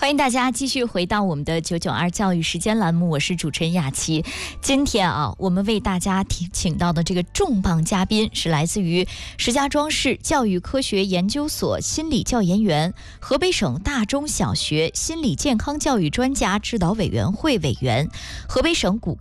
欢迎大家继续回到我们的992教育时间栏目，我是主持人雅琪。今天我们为大家请到的这个重磅嘉宾是来自于石家庄市教育科学研究所心理教研员、河北省大中小学心理健康教育专家指导委员会委员、河北省骨